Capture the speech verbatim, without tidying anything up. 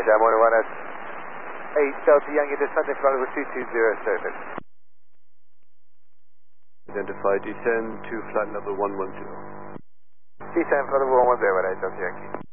Jam one one S eight Delta Yankee descending flight level two two zero service. Identify descend to flight level one one zero. Descend flight level one one zero, eight Delta Yankee.